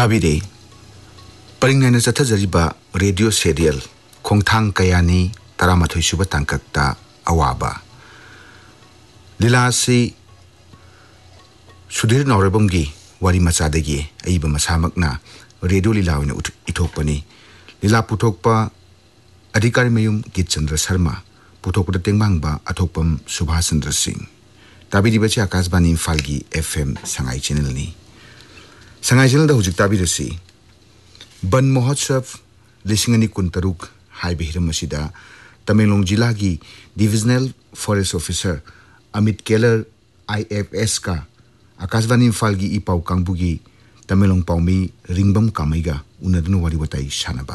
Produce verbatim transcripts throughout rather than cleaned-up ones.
Tabide Paringnana Satazariba radio serial Kongtang Kayani Taramathoy Suba Tangkakta Awaba Lilasi Sudhir Norabumgi Wari Masadagi Aiba Masamakna Radio Lilawina Itokpani Lila Putokpa Adhikari Mayum Gitchandra Sharma Putokpa Tengmangba Atokpam Subhasandra Singh Tabidi Bachi Akasbani Falgi F M Sangai Channel ni Sangai Channel da hujik tabirasi Ban Mahotsav Lisingani Kuntaruk Hai Bihiram Masida Tamenglong Jilagi Divisional Forest Officer Amit Keller I F S ka Akasbani Falgi Ipau Kangbugi Tamenglong Paumi Ringbam Kamaiga Unadunu Wari Watai Shanaba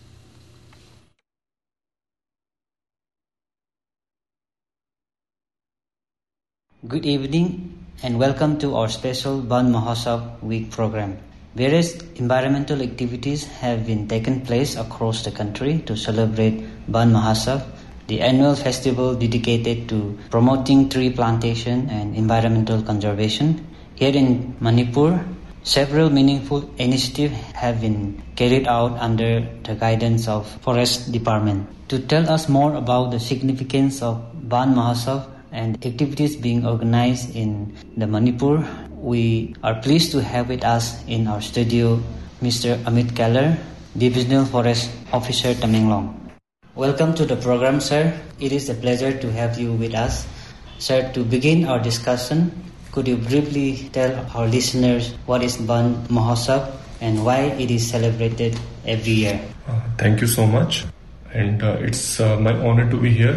Good evening and welcome to our special Ban Mahotsav Week program. Various environmental activities have been taken place across the country to celebrate Ban Mahotsav, the annual festival dedicated to promoting tree plantation and environmental conservation. Here in Manipur, several meaningful initiatives have been carried out under the guidance of Forest Department. To tell us more about the significance of Ban Mahotsav and activities being organized in the Manipur, we are pleased to have with us in our studio Mister Amit Keller, Divisional Forest Officer, Tamenglong. Welcome to the program, sir. It is a pleasure to have you with us. Sir, to begin our discussion, could you briefly tell our listeners what is Ban Mahotsav and why it is celebrated every year? Uh, thank you so much. And uh, it's uh, my honor to be here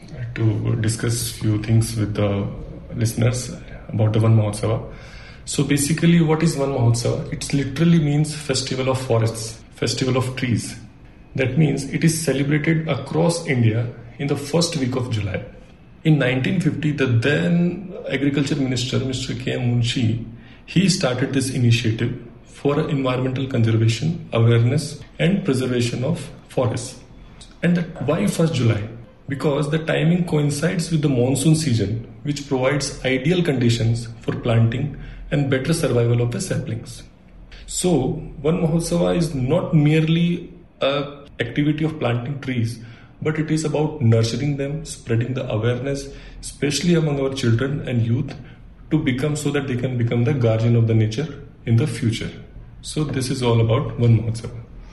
to discuss few things with the listeners about the Van Mahotsav. So basically, what is Van Mahotsav? It literally means Festival of Forests, Festival of Trees. That means it is celebrated across India in the first week of July. In nineteen fifty, the then Agriculture Minister, Mister K M Munshi, he started this initiative for environmental conservation, awareness and preservation of forests. And that, why first July? Because the timing coincides with the monsoon season, which provides ideal conditions for planting and better survival of the saplings. So, Van Mahotsav is not merely an activity of planting trees, but it is about nurturing them, spreading the awareness, especially among our children and youth, to become so that they can become the guardian of the nature in the future. So, this is all about Van Mahotsav.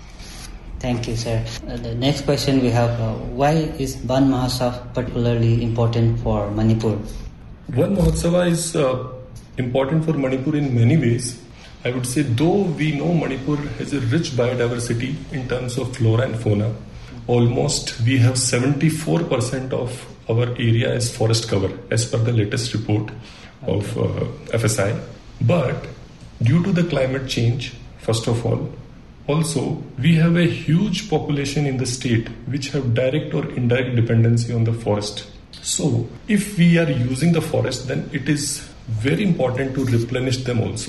Thank you, sir. Uh, the next question we have, uh, why is Ban Mahotsav particularly important for Manipur? Van Mahotsav is uh, important for Manipur in many ways. I would say, though we know Manipur has a rich biodiversity in terms of flora and fauna, almost we have seventy-four percent of our area as forest cover as per the latest report of uh, F S I. But due to the climate change, first of all, also, we have a huge population in the state which have direct or indirect dependency on the forest. So, if we are using the forest, then it is very important to replenish them also.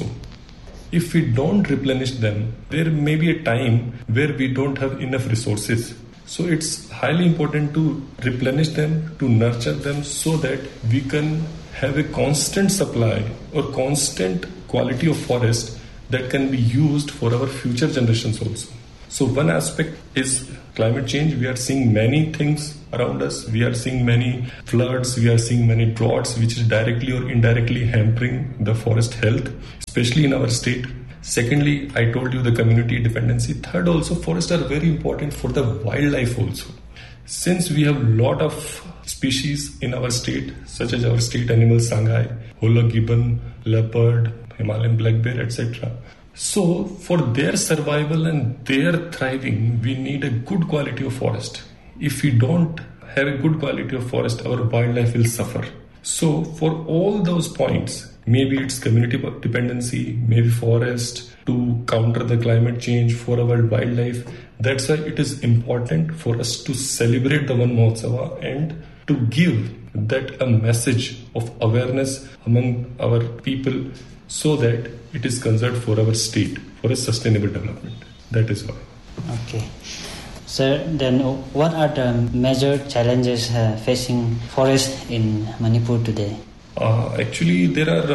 If we don't replenish them, there may be a time where we don't have enough resources. So, it's highly important to replenish them, to nurture them so that we can have a constant supply or constant quality of forest that can be used for our future generations also. So one aspect is climate change. We are seeing many things around us. We are seeing many floods. We are seeing many droughts, which is directly or indirectly hampering the forest health, especially in our state. Secondly, I told you the community dependency. Third, also forests are very important for the wildlife also. Since we have a lot of species in our state, such as our state animals, Sangai, Hola gibbon, leopard, Himalayan black bear, et cetera. So, for their survival and their thriving, we need a good quality of forest. If we don't have a good quality of forest, our wildlife will suffer. So, for all those points, maybe it's community dependency, maybe forest, to counter the climate change for our wildlife. That's why it is important for us to celebrate the Van Mahotsav and to give that a message of awareness among our people, so that it is conserved for our state, for a sustainable development. That is why. Okay. Sir, then what are the major challenges uh, facing forests in Manipur today? Uh, actually, there are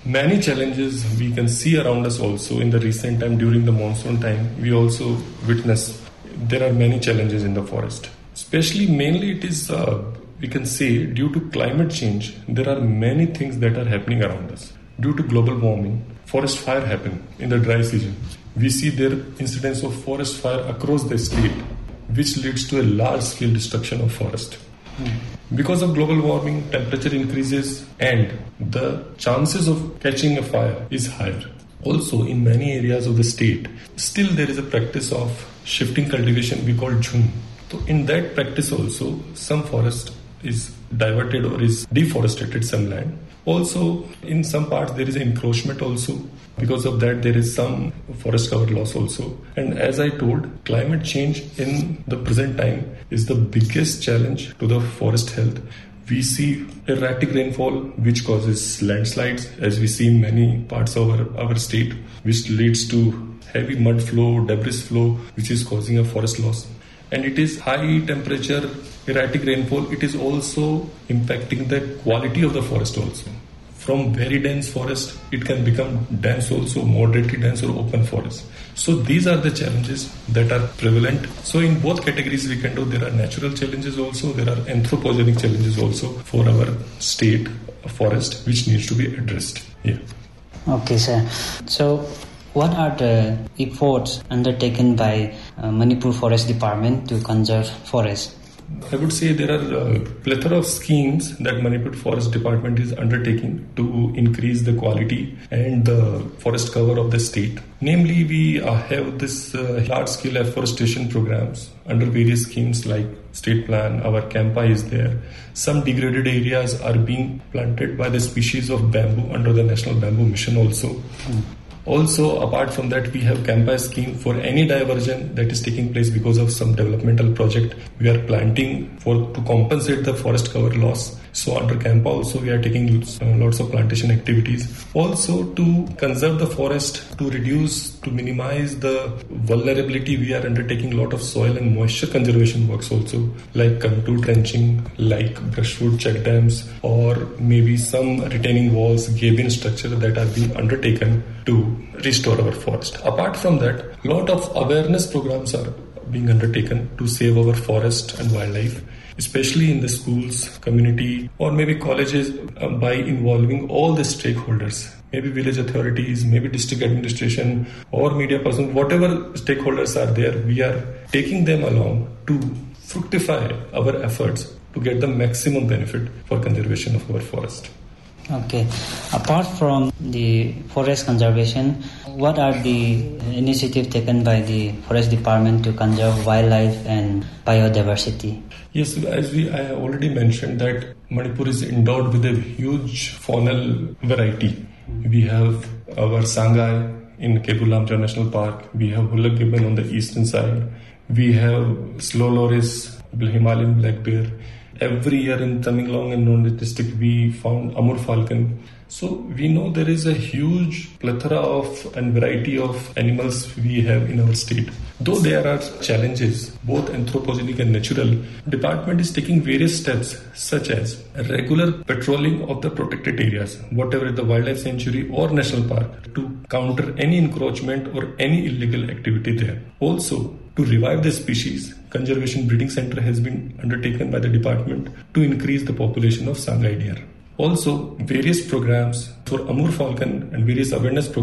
many challenges we can see around us also in the recent time during the monsoon time. We also witness there are many challenges in the forest. Especially mainly it is, uh, we can say, due to climate change, there are many things that are happening around us. Due to global warming, forest fire happen in the dry season. We see there incidents of forest fire across the state, which leads to a large scale destruction of forest. Mm. Because of global warming, temperature increases and the chances of catching a fire is higher. Also, in many areas of the state, still there is a practice of shifting cultivation we call jhum. So in that practice also, some forest is diverted or is deforested some land. Also, in some parts there is encroachment also. Because of that, there is some forest cover loss also. And as I told, climate change in the present time is the biggest challenge to the forest health. We see erratic rainfall, which causes landslides, as we see in many parts of our, our state, which leads to heavy mud flow, debris flow, which is causing a forest loss. And it is high temperature, erratic rainfall. It is also impacting the quality of the forest also. From very dense forest, it can become dense also, moderately dense or open forest. So these are the challenges that are prevalent. So in both categories we can do, there are natural challenges also, there are anthropogenic challenges also for our state forest, which needs to be addressed. Yeah. Okay, sir. So what are the efforts undertaken by uh, Manipur Forest Department to conserve forests? I would say there are a plethora of schemes that Manipur Forest Department is undertaking to increase the quality and the forest cover of the state. Namely, we uh, have this uh, large-scale afforestation programs under various schemes like State Plan, our Campa is there. Some degraded areas are being planted by the species of bamboo under the National Bamboo Mission also. Mm. Also, apart from that, we have Campa scheme for any diversion that is taking place because of some developmental project. We are planting for to compensate the forest cover loss. So under Campa also we are taking lots of plantation activities. Also to conserve the forest, to reduce, to minimize the vulnerability, we are undertaking a lot of soil and moisture conservation works also, like contour trenching, like brushwood check dams, or maybe some retaining walls, gabion structure that are being undertaken to restore our forest. Apart from that, a lot of awareness programs are being undertaken to save our forest and wildlife, especially in the schools, community, or maybe colleges, uh, by involving all the stakeholders, maybe village authorities, maybe district administration, or media person, whatever stakeholders are there, we are taking them along to fructify our efforts to get the maximum benefit for conservation of our forest. Okay. Apart from the forest conservation, what are the initiatives taken by the Forest Department to conserve wildlife and biodiversity? Yes, as we I already mentioned that Manipur is endowed with a huge faunal variety. We have our Sangai in Kebu Lamjau National Park. We have Hulak gibbon on the eastern side. We have Slow Loris, Himalayan black bear. Every year in Tamenglong and Nonde district, we found Amur falcon. So we know there is a huge plethora of and variety of animals we have in our state. Though there are challenges, both anthropogenic and natural, department is taking various steps such as regular patrolling of the protected areas, whatever the wildlife sanctuary or national park, to counter any encroachment or any illegal activity there. Also, to revive the species, Conservation Breeding Center has been undertaken by the department to increase the population of Sangai deer. Also, various programs for Amur falcon and various awareness programs